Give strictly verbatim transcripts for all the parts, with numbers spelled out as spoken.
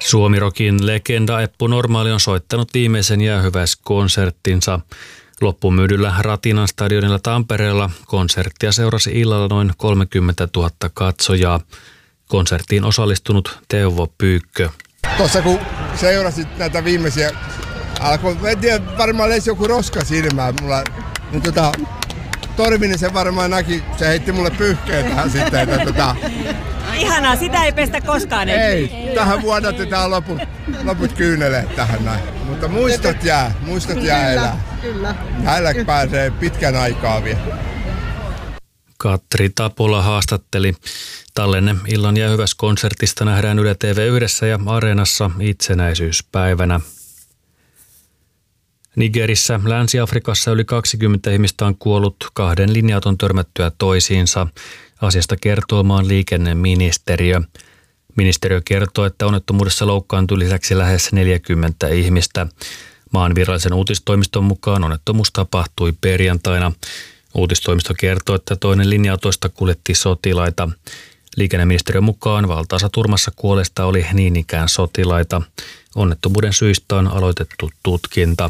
Suomirokin legenda Eppu Normaali on soittanut viimeisen jäähyväiskonserttinsa. Loppumyydyllä Ratinan stadionilla Tampereella konserttia seurasi illalla noin kolmekymmentätuhatta katsojaa. Konserttiin osallistunut Teuvo Pyykkö. Tuossa kun seurasit näitä viimeisiä, alkoi, en tiedä, varmaan lesi joku roska silmään mulla, niin tota, Torvinen se varmaan näki, se heitti mulle pyyhkeen tähän sitten, että tota... Ihanaa, sitä ei pestä koskaan. Ei, ei. Tähän vuodatetaan loput, loput kyyneleet tähän näin. Mutta muistot jää, muistot jää elää. Kyllä. Täällä pääsee pitkän aikaa vielä. Katri Tapola haastatteli. Tallenne illan jäähyväiskonsertista nähdään Yle T V yhdessä ja Areenassa itsenäisyyspäivänä. Nigerissä, Länsi-Afrikassa yli kaksikymmentä ihmistä on kuollut, kahden linjat on törmättyä toisiinsa. Asiasta kertoo maan liikenneministeriö. Ministeriö kertoo, että onnettomuudessa loukkaantui lisäksi lähes neljäkymmentä ihmistä. Maan virallisen uutistoimiston mukaan onnettomuus tapahtui perjantaina. Uutistoimisto kertoo, että toinen linja-autoista kuljetti sotilaita. Liikenneministeriön mukaan valtaosa turmassa kuolleista oli niin ikään sotilaita. Onnettomuuden syistä on aloitettu tutkinta.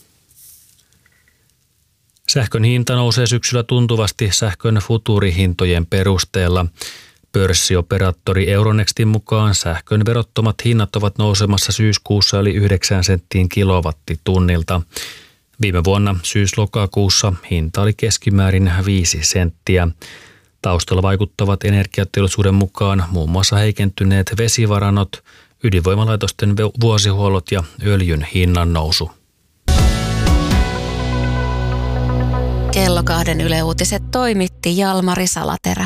Sähkön hinta nousee syksyllä tuntuvasti sähkön futuurihintojen perusteella. Pörssioperaattori Euronextin mukaan sähkön verottomat hinnat ovat nousemassa syyskuussa yli yhdeksän senttiin kilowattitunnilta. Viime vuonna syys-lokakuussa hinta oli keskimäärin viisi senttiä. Taustalla vaikuttavat energiateollisuuden mukaan muun muassa heikentyneet vesivarannot, ydinvoimalaitosten vuosihuollot ja öljyn hinnan nousu. Kello kahden Yle Uutiset toimitti Jalmari Salaterä.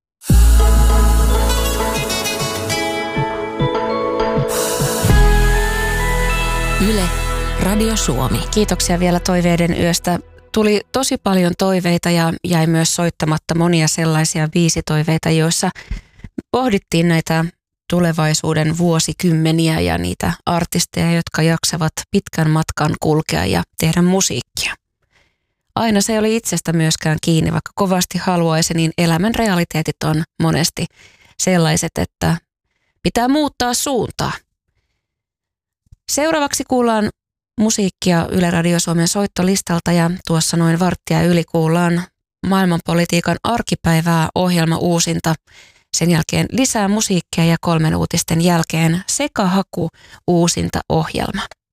Yle, Radio Suomi. Kiitoksia vielä toiveiden yöstä. Tuli tosi paljon toiveita ja jäi myös soittamatta monia sellaisia biisitoiveita, joissa pohdittiin näitä tulevaisuuden vuosikymmeniä ja niitä artisteja, jotka jaksavat pitkän matkan kulkea ja tehdä musiikkia. Aina se ei ole itsestä myöskään kiinni, vaikka kovasti haluaisi, niin elämän realiteetit on monesti sellaiset, että pitää muuttaa suuntaa. Seuraavaksi kuullaan musiikkia Yle Radio Suomen soittolistalta ja tuossa noin varttia yli kuullaan maailmanpolitiikan arkipäivää ohjelma uusinta. Sen jälkeen lisää musiikkia ja kolmen uutisten jälkeen Sekahaku uusinta ohjelma.